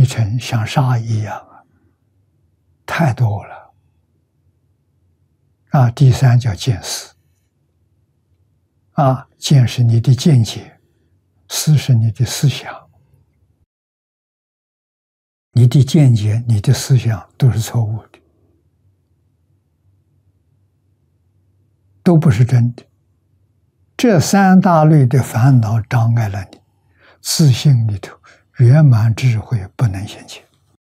尘像沙一样啊，太多了啊。第三叫见思啊，见是你的见解，思是你的思想。你的见解、你的思想都是错误的，都不是真的。这三大类的烦恼障碍了你自信里头圆满智慧不能现前，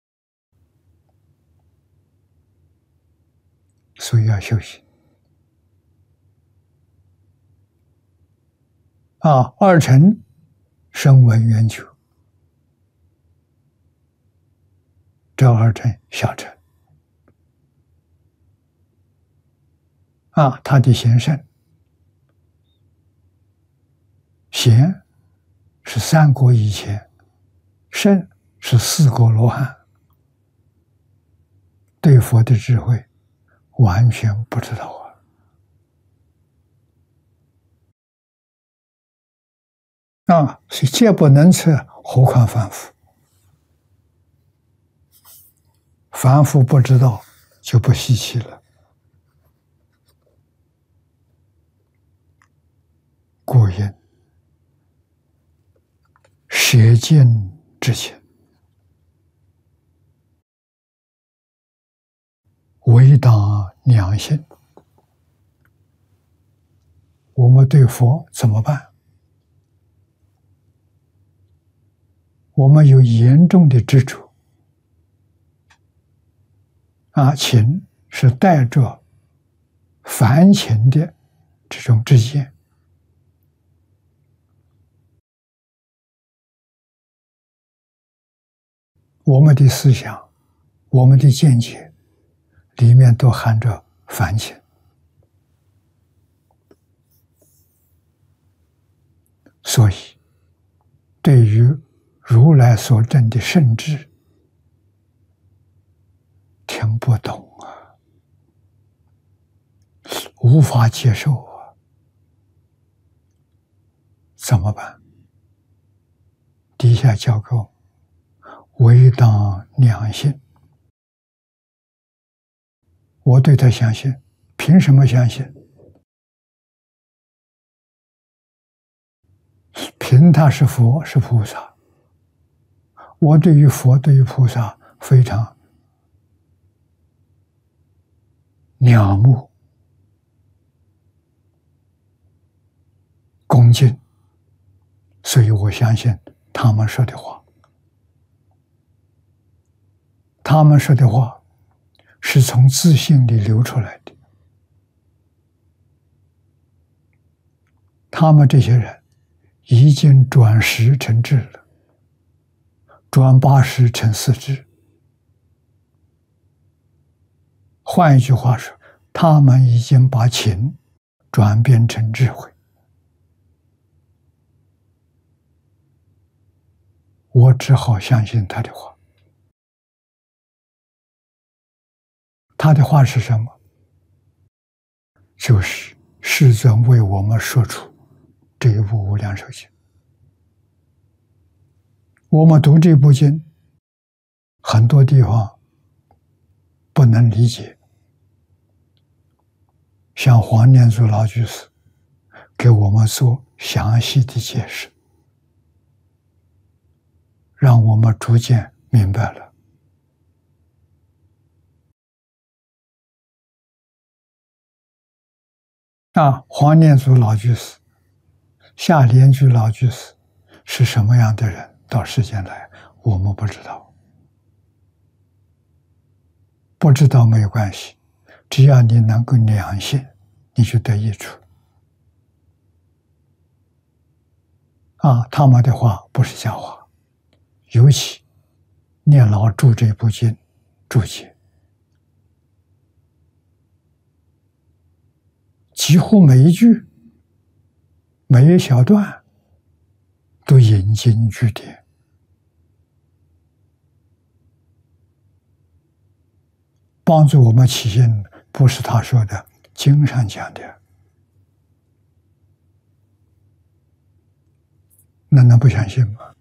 所以要修行啊。二乘声闻缘觉，这二乘小乘啊，他的贤圣，贤是三国以前，圣是四果罗汉，对佛的智慧完全不知道啊！所以戒不能测，何况凡夫？凡夫不知道就不稀奇了。故因舍见之前，唯当良心。我们对佛怎么办？我们有严重的执着啊，情是带着凡情的这种知见，我们的思想、我们的见解里面都含着凡情，所以对于如来所证的圣智听不懂啊，无法接受啊，怎么办？底下教给我唯当良心。我对他相信，凭什么相信？凭他是佛是菩萨。我对于佛对于菩萨非常仰慕恭敬，所以我相信他们说的话。他们说的话是从自信里流出来的。他们这些人已经转识成智了，转八识成四智。换一句话说，他们已经把情转变成智慧。我只好相信他的话。他的话是什么？就是世尊为我们说出这一部《无量寿经》。我们读这部经，很多地方不能理解，像黄念祖老居士给我们做详细的解释，让我们逐渐明白了。黄念祖老居士、夏莲居老居士是什么样的人到世间来，我们不知道。不知道没有关系，只要你能够良信，你就得益处。他们的话不是假话，尤其念老注这部经注解，几乎每一句、每一小段都引经据典，帮助我们起信，不是他说的，经上讲的。那能不相信吗？